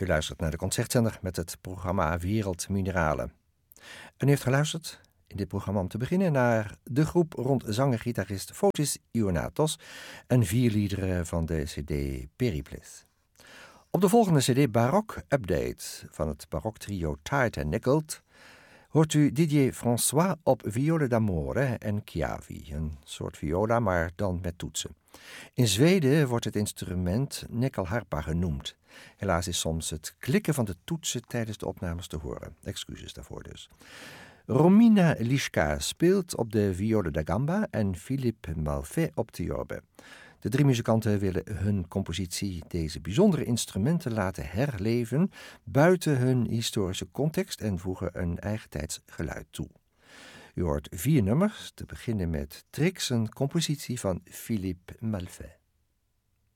U luistert naar de Concertzender met het programma Wereld Mineralen. En u heeft geluisterd in dit programma om te beginnen naar de groep rond zanger-gitarist Fotis Ionatos en 4 liederen van de cd Periples. Op de volgende cd Barok Update van het baroktrio Tite & Nichols hoort u Didier François op viole d'amore en chiavi, een soort viola, maar dan met toetsen. In Zweden wordt het instrument nyckelharpa genoemd. Helaas is soms het klikken van de toetsen tijdens de opnames te horen. Excuses daarvoor dus. Romina Lischka speelt op de viole da gamba en Philippe Malfait op tiorbe. De 3 muzikanten willen hun compositie, deze bijzondere instrumenten, laten herleven buiten hun historische context en voegen een eigentijds geluid toe. U hoort 4 nummers, te beginnen met Trix, een compositie van Philippe Malfait.